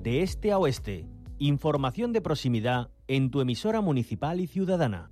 de este a oeste. Información de proximidad en tu emisora municipal y ciudadana.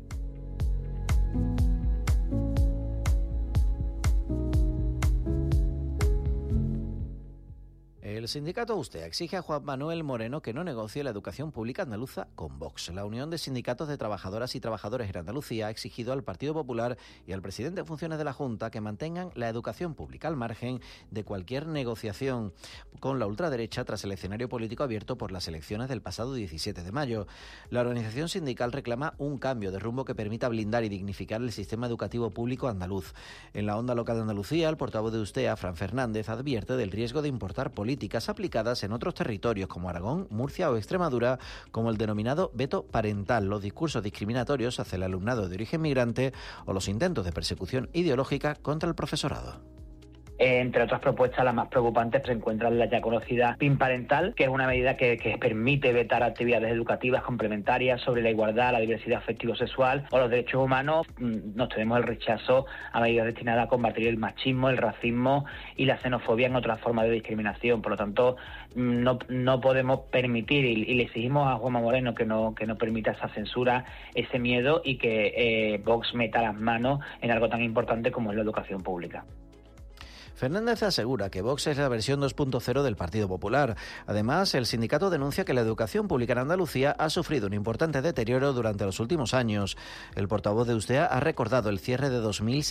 El sindicato USTEA exige a Juan Manuel Moreno que no negocie la educación pública andaluza con Vox. La Unión de Sindicatos de Trabajadoras y Trabajadores en Andalucía ha exigido al Partido Popular y al presidente en funciones de la Junta que mantengan la educación pública al margen de cualquier negociación con la ultraderecha tras el escenario político abierto por las elecciones del pasado 17 de mayo. La organización sindical reclama un cambio de rumbo que permita blindar y dignificar el sistema educativo público andaluz. En la onda local de Andalucía, el portavoz de USTEA, Fran Fernández, advierte del riesgo de importar políticas aplicadas en otros territorios como Aragón, Murcia o Extremadura, como el denominado veto parental, los discursos discriminatorios hacia el alumnado de origen migrante o los intentos de persecución ideológica contra el profesorado. Entre otras propuestas, las más preocupantes se encuentran la ya conocida PIN parental, que es una medida que permite vetar actividades educativas complementarias sobre la igualdad, la diversidad afectivo-sexual o los derechos humanos. Nos tenemos el rechazo a medidas destinadas a combatir el machismo, el racismo y la xenofobia en otras formas de discriminación. Por lo tanto, no podemos permitir y le exigimos a Juanma Moreno que no permita esa censura, ese miedo y que Vox meta las manos en algo tan importante como es la educación pública. Fernández asegura que Vox es la versión 2.0 del Partido Popular. Además, el sindicato denuncia que la educación pública en Andalucía ha sufrido un importante deterioro durante los últimos años. El portavoz de USTEA ha recordado el cierre de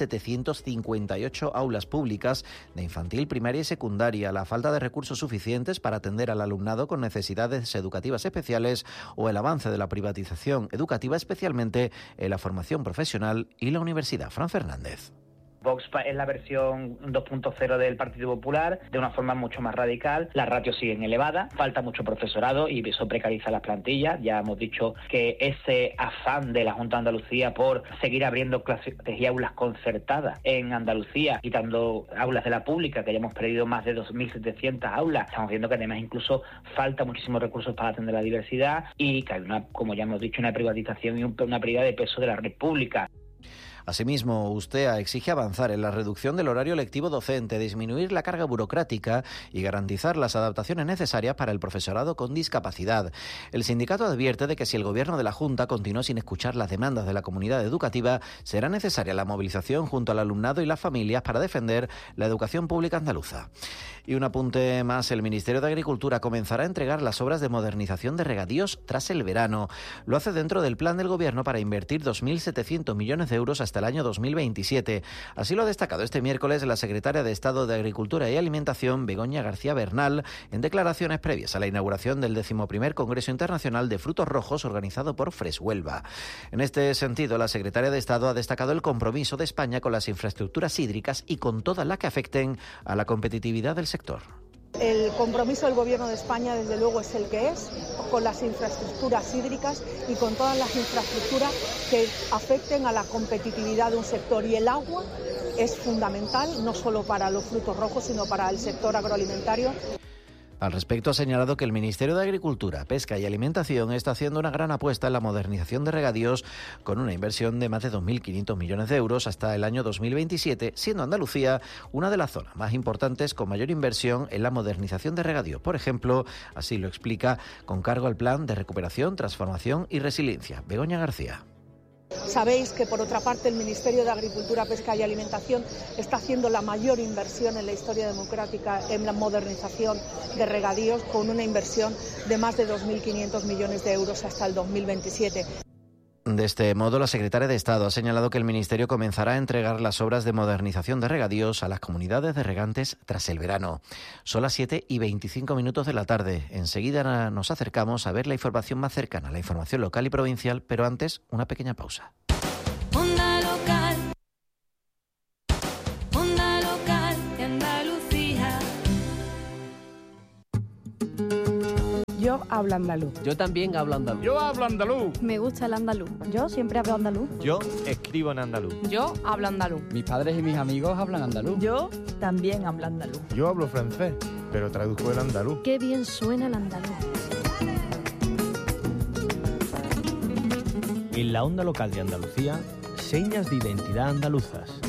2.758 aulas públicas de infantil, primaria y secundaria, la falta de recursos suficientes para atender al alumnado con necesidades educativas especiales o el avance de la privatización educativa, especialmente en la formación profesional y la universidad. Fran Fernández. Vox es la versión 2.0 del Partido Popular, de una forma mucho más radical. Las ratios siguen elevadas, falta mucho profesorado y eso precariza las plantillas. Ya hemos dicho que ese afán de la Junta de Andalucía por seguir abriendo clases y aulas concertadas en Andalucía, quitando aulas de la pública, que ya hemos perdido más de 2.700 aulas. Estamos viendo que además incluso falta muchísimos recursos para atender la diversidad y que hay como ya hemos dicho, una privatización y una pérdida de peso de la red pública. Asimismo, USTEA exige avanzar en la reducción del horario lectivo docente, disminuir la carga burocrática y garantizar las adaptaciones necesarias para el profesorado con discapacidad. El sindicato advierte de que si el Gobierno de la Junta continúa sin escuchar las demandas de la comunidad educativa, será necesaria la movilización junto al alumnado y las familias para defender la educación pública andaluza. Y un apunte más, el Ministerio de Agricultura comenzará a entregar las obras de modernización de regadíos tras el verano. Lo hace dentro del plan del Gobierno para invertir 2.700 millones de euros hasta el año 2027. Así lo ha destacado este miércoles la secretaria de Estado de Agricultura y Alimentación, Begoña García Bernal, en declaraciones previas a la inauguración del 11º Congreso Internacional de Frutos Rojos organizado por Freshuelva. En este sentido, la secretaria de Estado ha destacado el compromiso de España con las infraestructuras hídricas y con todas las que afecten a la competitividad del sector. El compromiso del Gobierno de España, desde luego, es el que es, con las infraestructuras hídricas y con todas las infraestructuras que afecten a la competitividad de un sector. Y el agua es fundamental, no solo para los frutos rojos, sino para el sector agroalimentario. Al respecto, ha señalado que el Ministerio de Agricultura, Pesca y Alimentación está haciendo una gran apuesta en la modernización de regadíos con una inversión de más de 2.500 millones de euros hasta el año 2027, siendo Andalucía una de las zonas más importantes con mayor inversión en la modernización de regadíos. Por ejemplo, así lo explica con cargo al Plan de Recuperación, Transformación y Resiliencia. Begoña García. Sabéis que, por otra parte, el Ministerio de Agricultura, Pesca y Alimentación está haciendo la mayor inversión en la historia democrática en la modernización de regadíos, con una inversión de más de 2.500 millones de euros hasta el 2027. De este modo, la secretaria de Estado ha señalado que el Ministerio comenzará a entregar las obras de modernización de regadíos a las comunidades de regantes tras el verano. Son las 7:25 de la tarde. Enseguida nos acercamos a ver la información más cercana, la información local y provincial, pero antes, una pequeña pausa. Onda local. Onda local de Andalucía. Yo hablo andaluz. Yo también hablo andaluz. Yo hablo andaluz. Me gusta el andaluz. Yo siempre hablo andaluz. Yo escribo en andaluz. Yo hablo andaluz. Mis padres y mis amigos hablan andaluz. Yo también hablo andaluz. Yo hablo francés, pero traduzco el andaluz. Qué bien suena el andaluz. En la onda local de Andalucía, señas de identidad andaluzas.